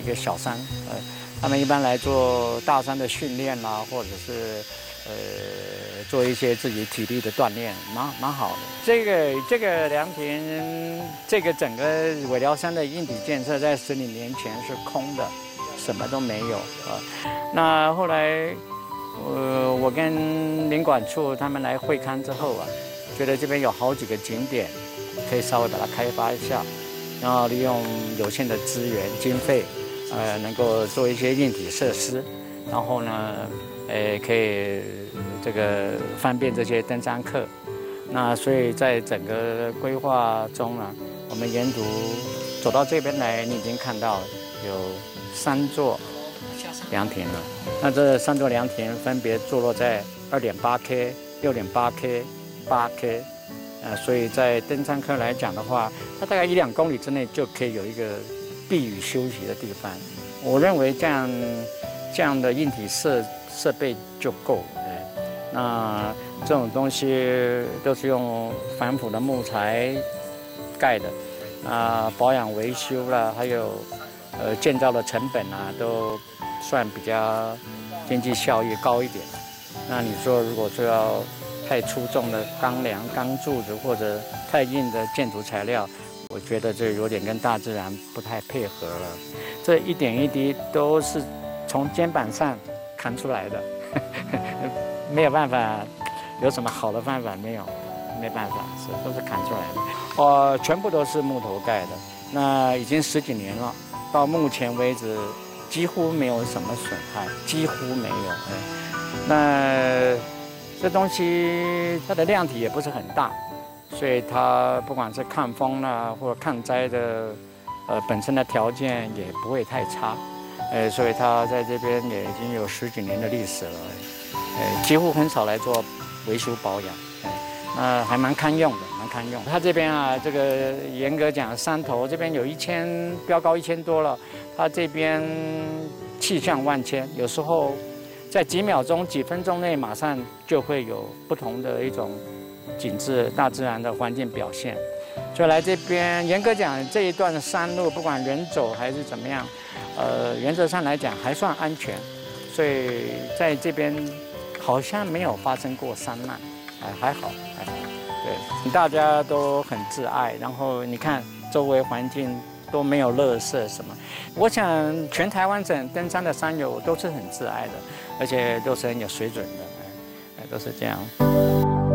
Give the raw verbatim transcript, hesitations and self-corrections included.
个小山，呃，他们一般来做大山的训练啦，或者是呃做一些自己体力的锻炼，蛮蛮好的。这个这个凉亭，这个整个尾寮山的硬体建设在十几年前是空的，什么都没有啊。那后来，呃，我跟林管处他们来会勘之后啊，觉得这边有好几个景点，可以稍微把它开发一下。然后利用有限的资源经费，呃，能够做一些硬体设施，然后呢，呃，可以这个方便这些登山客。那所以在整个规划中呢，我们沿途走到这边来，你已经看到有三座凉亭了。那这三座凉亭分别坐落在二点八 K、六点八 K、八 K。呃，所以在登山客来讲的话，它大概一两公里之内就可以有一个避雨休息的地方。我认为这样这样的硬体设设备就够了。那这种东西都是用反腐的木材盖的，啊、呃，保养维修啦，还有呃建造的成本啊，都算比较经济效益高一点。那你说如果说要太粗重的钢梁、钢柱子，或者太硬的建筑材料，我觉得这有点跟大自然不太配合了。这一点一滴都是从肩膀上扛出来的，没有办法，有什么好的方法没有？没办法，是都是扛出来的。呃，全部都是木头盖的，那已经十几年了，到目前为止几乎没有什么损害，几乎没有。哎，那。这东西它的量体也不是很大，所以它不管是抗风啦或者抗灾的，呃本身的条件也不会太差，呃，所以它在这边也已经有十几年的历史了，呃，几乎很少来做维修保养，呃，那还蛮堪用的，蛮堪用。它这边啊，这个严格讲，山头这边有一千标高一千多了，它这边气象万千，有时候。在几秒钟、几分钟内，马上就会有不同的一种景致、大自然的环境表现。所以来这边，严格讲，这一段山路，不管人走还是怎么样，呃，原则上来讲还算安全。所以在这边好像没有发生过山难，哎，还好，还好。对，大家都很自爱，然后你看周围环境。都没有垃圾什么，我想全台湾省登山的山友都是很自爱的，而且都是很有水准的，哎，都是这样。